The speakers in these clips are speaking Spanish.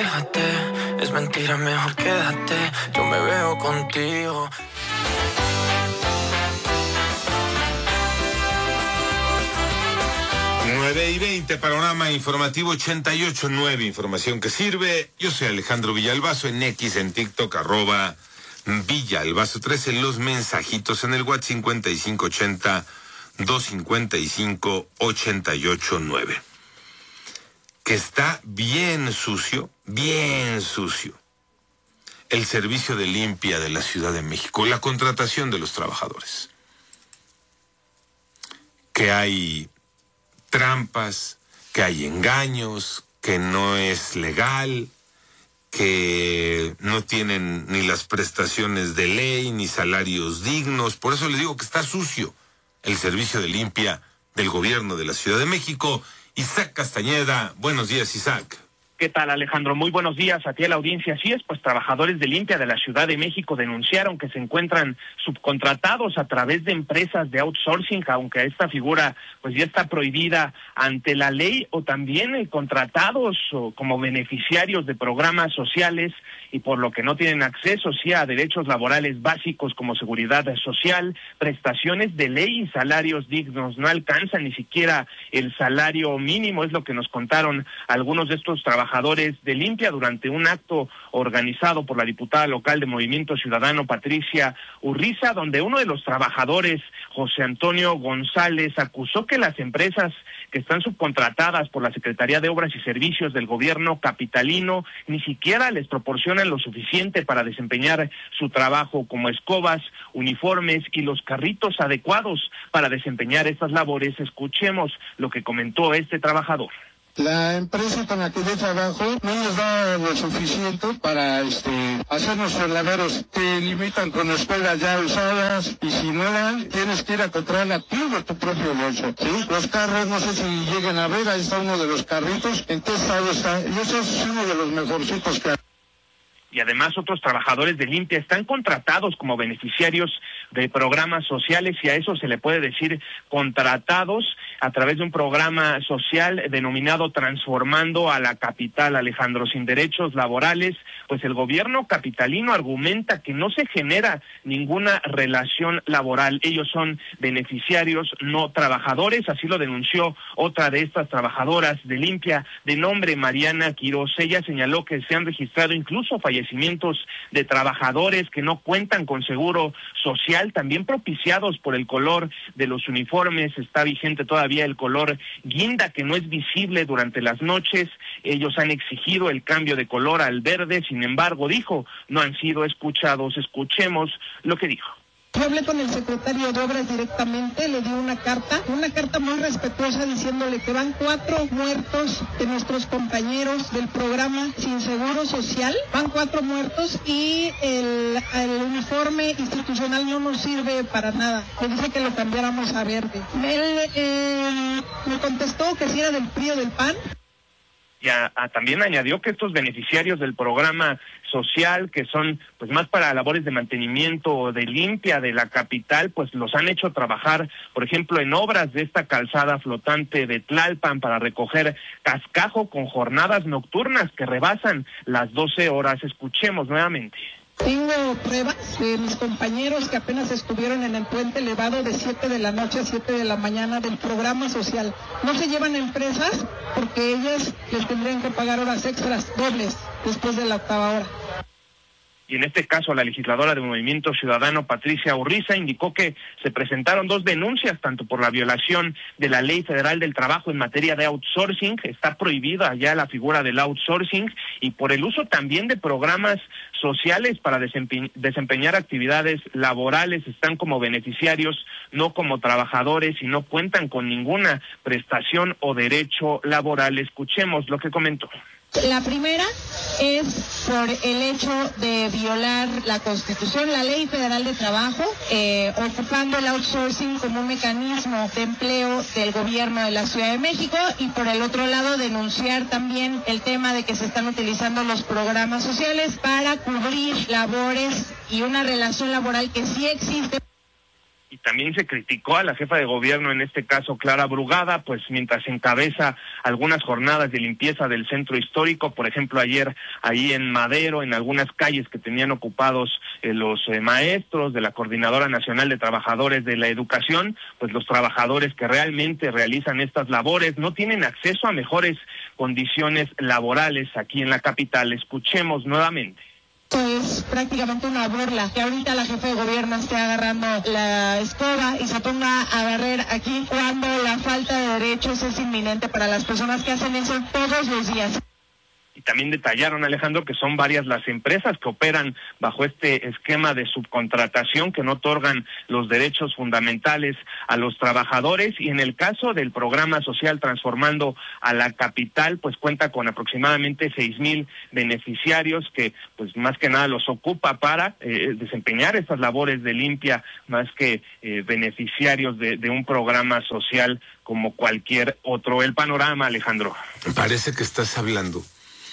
aléjate, es mentira, mejor quédate, yo me veo contigo. Nueve y 20, panorama informativo 88.9, información que sirve. Yo soy Alejandro Villalbazo, en X, en TikTok, @Villalbazo13, los mensajitos en el WhatsApp 5580-255-889. Que está bien sucio, el servicio de limpia de la Ciudad de México, la contratación de los trabajadores. Que hay trampas, que hay engaños, que no es legal, que no tienen ni las prestaciones de ley, ni salarios dignos. Por eso les digo que está sucio el servicio de limpia del gobierno de la Ciudad de México. Isaac Castañeda, buenos días, Isaac. ¿Qué tal, Alejandro? Muy buenos días a ti, a la audiencia. Así es, pues trabajadores de limpia de la Ciudad de México denunciaron que se encuentran subcontratados a través de empresas de outsourcing, aunque esta figura pues ya está prohibida ante la ley, o también contratados como beneficiarios de programas sociales y por lo que no tienen acceso sí a derechos laborales básicos como seguridad social, prestaciones de ley y salarios dignos. No alcanzan ni siquiera el salario mínimo, es lo que nos contaron algunos de estos trabajadores de limpia durante un acto organizado por la diputada local de Movimiento Ciudadano, Patricia Urriza, donde uno de los trabajadores, José Antonio González, acusó que las empresas que están subcontratadas por la Secretaría de Obras y Servicios del gobierno capitalino ni siquiera les proporcionan lo suficiente para desempeñar su trabajo, como escobas, uniformes y los carritos adecuados para desempeñar estas labores. Escuchemos lo que comentó este trabajador. La empresa con la que yo trabajo no nos da lo suficiente para hacer nuestros laveros. Te limitan con escuelas ya usadas y si no dan, tienes que ir a comprarla tú de tu propio bolso. ¿Sí? Los carros, no sé si lleguen a ver, ahí está uno de los carritos. ¿En qué estado está? Y ese es uno de los mejorcitos que hay. Y además otros trabajadores de limpia están contratados como beneficiarios de programas sociales, y a eso se le puede decir contratados a través de un programa social denominado Transformando a la Capital, Alejandro. Sin derechos laborales, pues el gobierno capitalino argumenta que no se genera ninguna relación laboral. Ellos son beneficiarios, no trabajadores, así lo denunció otra de estas trabajadoras de limpia de nombre Mariana Quiroz. Ella señaló que se han registrado incluso fallecimientos de trabajadores que no cuentan con seguro social, también propiciados por el color de los uniformes. Está vigente todavía el color guinda, que no es visible durante las noches. Ellos han exigido el cambio de color al verde, sin embargo, dijo, no han sido escuchados. Escuchemos lo que dijo. Yo hablé con el secretario de Obras directamente, le di una carta muy respetuosa diciéndole que van 4 muertos de nuestros compañeros del programa sin seguro social, van 4 muertos y el uniforme institucional no nos sirve para nada. Me dice que lo cambiáramos a verde. Él me contestó que si era del PRI o del PAN. También añadió que estos beneficiarios del programa social, que son pues más para labores de mantenimiento o de limpia de la capital, pues los han hecho trabajar, por ejemplo, en obras de esta calzada flotante de Tlalpan para recoger cascajo con jornadas nocturnas que rebasan las 12 horas. Escuchemos nuevamente. Tengo pruebas de mis compañeros que apenas estuvieron en el puente elevado de 7 de la noche a 7 de la mañana del programa social. No se llevan empresas porque ellas les tendrían que pagar horas extras dobles después de la 8ª hora. Y en este caso, la legisladora de Movimiento Ciudadano, Patricia Urriza, indicó que se presentaron 2 denuncias, tanto por la violación de la Ley Federal del Trabajo en materia de outsourcing, está prohibida ya la figura del outsourcing, y por el uso también de programas sociales para desempeñar actividades laborales. Están como beneficiarios, no como trabajadores, y no cuentan con ninguna prestación o derecho laboral. Escuchemos lo que comentó. La primera es por el hecho de violar la Constitución, la Ley Federal de Trabajo, ocupando el outsourcing como un mecanismo de empleo del gobierno de la Ciudad de México, y por el otro lado denunciar también el tema de que se están utilizando los programas sociales para cubrir labores y una relación laboral que sí existe. Y también se criticó a la jefa de gobierno, en este caso Clara Brugada, pues mientras encabeza algunas jornadas de limpieza del centro histórico, por ejemplo ayer ahí en Madero, en algunas calles que tenían ocupados los maestros de la Coordinadora Nacional de Trabajadores de la Educación, pues los trabajadores que realmente realizan estas labores no tienen acceso a mejores condiciones laborales aquí en la capital. Escuchemos nuevamente. Es prácticamente una burla que ahorita la jefa de gobierno esté agarrando la escoba y se ponga a barrer aquí cuando la falta de derechos es inminente para las personas que hacen eso todos los días. Y también detallaron, Alejandro, que son varias las empresas que operan bajo este esquema de subcontratación, que no otorgan los derechos fundamentales a los trabajadores. Y en el caso del programa social Transformando a la Capital, pues cuenta con aproximadamente 6,000 beneficiarios que pues más que nada los ocupa para desempeñar estas labores de limpia, más que beneficiarios de un programa social como cualquier otro. El panorama, Alejandro. Parece que estás hablando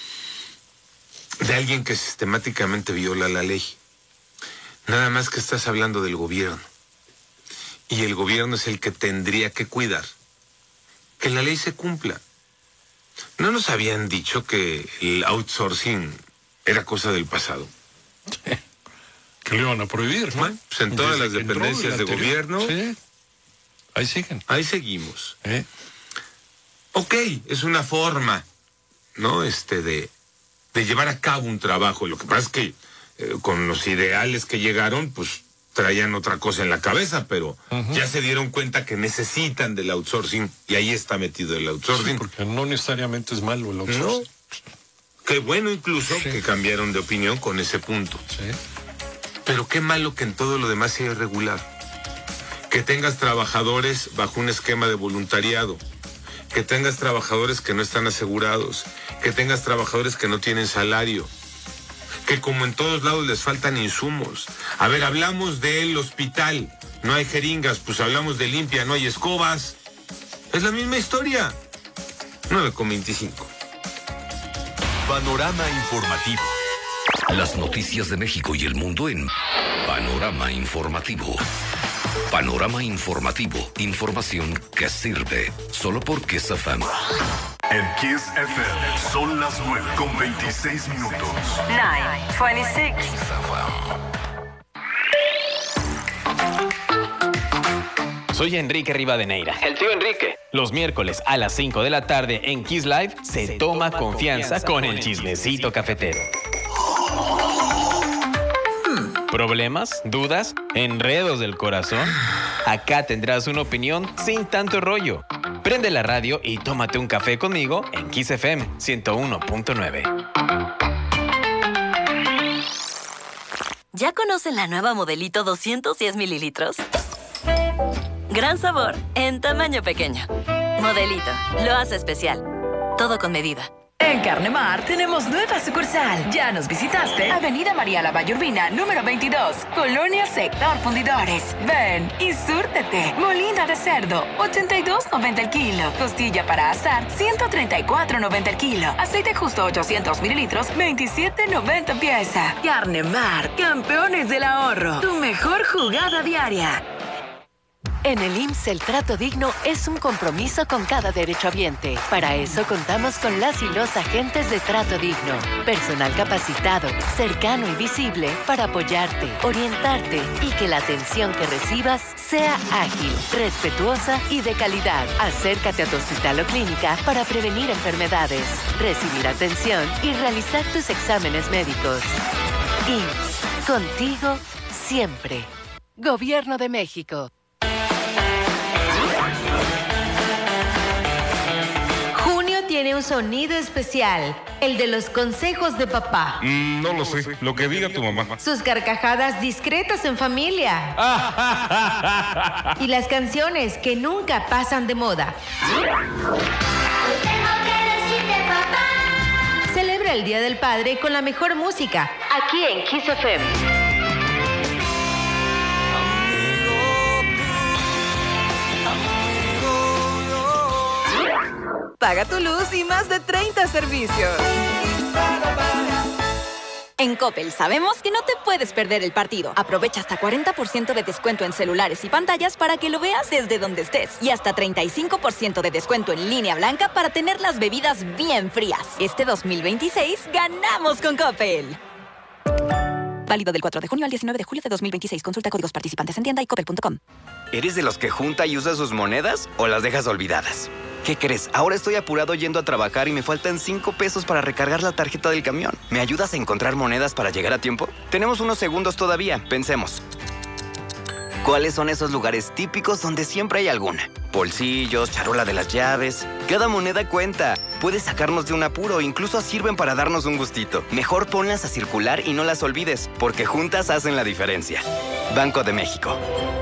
de alguien que sistemáticamente viola la ley. Nada más que estás hablando del gobierno. Y el gobierno es el que tendría que cuidar que la ley se cumpla. ¿No nos habían dicho que el outsourcing era cosa del pasado? Que lo iban a prohibir, ¿no? Bueno, pues en todas las dependencias de gobierno. Sí. Ahí siguen. Ahí seguimos. Ok, es una forma, ¿no? De llevar a cabo un trabajo. Lo que pasa es que con los ideales que llegaron, pues traían otra cosa en la cabeza, pero ya se dieron cuenta que necesitan del outsourcing y ahí está metido el outsourcing. Sí, porque no necesariamente es malo el outsourcing. No. Qué bueno incluso que cambiaron de opinión con ese punto. Sí. Pero qué malo que en todo lo demás sea irregular. Que tengas trabajadores bajo un esquema de voluntariado, que tengas trabajadores que no están asegurados, que tengas trabajadores que no tienen salario, que como en todos lados les faltan insumos. A ver, hablamos del hospital, no hay jeringas, pues hablamos de limpia, no hay escobas. Es la misma historia. 9:25. Panorama informativo. Las noticias de México y el mundo en Panorama Informativo. Panorama Informativo. Información que sirve. Solo por Kiss FM. En Kiss FM son las 9:26. 9:26. Soy Enrique Rivadeneira, el tío Enrique. Los miércoles a las 5 de la tarde en Kiss Live se toma confianza con el chismecito cafetero. ¿Problemas? ¿Dudas? ¿Enredos del corazón? Acá tendrás una opinión sin tanto rollo. Prende la radio y tómate un café conmigo en Kiss FM 101.9. ¿Ya conocen la nueva Modelito 210 mililitros? Gran sabor en tamaño pequeño. Modelito, lo hace especial. Todo con medida. En Carnemar tenemos nueva sucursal. ¿Ya nos visitaste? Avenida María Lavalle Urbina, número 22, Colonia Sector Fundidores. Ven y súrtete. Molina de cerdo, 82.90 el kilo. Costilla para asar, 134.90 el kilo. Aceite justo 800 mililitros, 27.90 pieza. Carnemar, campeones del ahorro. Tu mejor jugada diaria. En el IMSS, el trato digno es un compromiso con cada derechohabiente. Para eso contamos con las y los agentes de Trato Digno. Personal capacitado, cercano y visible para apoyarte, orientarte y que la atención que recibas sea ágil, respetuosa y de calidad. Acércate a tu hospital o clínica para prevenir enfermedades, recibir atención y realizar tus exámenes médicos. IMSS, contigo siempre. Gobierno de México. Tiene un sonido especial, el de los consejos de papá. No lo sé, lo que diga tu mamá. Sus carcajadas discretas en familia. Y las canciones que nunca pasan de moda. Tengo que decirte, papá. Celebra el Día del Padre con la mejor música, aquí en Kiss FM. Paga tu luz y más de 30 servicios. En Coppel sabemos que no te puedes perder el partido. Aprovecha hasta 40% de descuento en celulares y pantallas para que lo veas desde donde estés. Y hasta 35% de descuento en línea blanca para tener las bebidas bien frías. Este 2026 ganamos con Coppel. Válido del 4 de junio al 19 de julio de 2026. Consulta códigos participantes en tienda y coppel.com. ¿Eres de los que junta y usa sus monedas o las dejas olvidadas? ¿Qué crees? Ahora estoy apurado yendo a trabajar y me faltan 5 pesos para recargar la tarjeta del camión. ¿Me ayudas a encontrar monedas para llegar a tiempo? Tenemos unos segundos todavía. Pensemos. ¿Cuáles son esos lugares típicos donde siempre hay alguna? Bolsillos, charola de las llaves. Cada moneda cuenta. Puede sacarnos de un apuro, incluso sirven para darnos un gustito. Mejor ponlas a circular y no las olvides, porque juntas hacen la diferencia. Banco de México.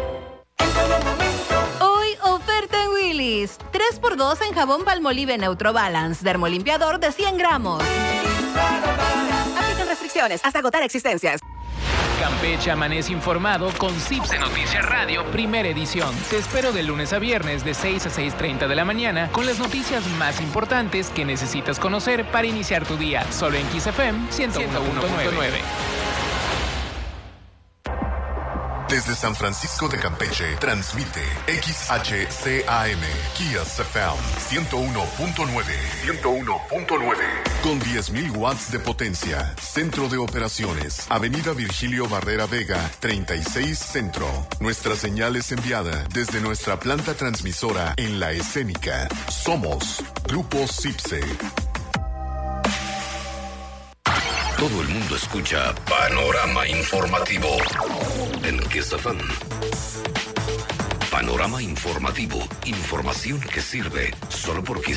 Hoy, oferta en Willy's. 3x2 en jabón Palmolive Neutro Balance. Dermolimpiador de 100 gramos. Aplican restricciones hasta agotar existencias. Campeche amanece informado con CIPSE Noticias Radio, primera edición. Te espero de lunes a viernes de 6 a 6:30 de la mañana con las noticias más importantes que necesitas conocer para iniciar tu día. Solo en XFM 101.9. Desde San Francisco de Campeche, transmite XHCAM, Kias FM 101.9. 101.9. Con 10.000 watts de potencia. Centro de operaciones. Avenida Virgilio Barrera Vega, 36 Centro. Nuestra señal es enviada desde nuestra planta transmisora en La Escénica. Somos Grupo CIPSE. Todo el mundo escucha Panorama Informativo en XFM. Panorama Informativo. Información que sirve solo porque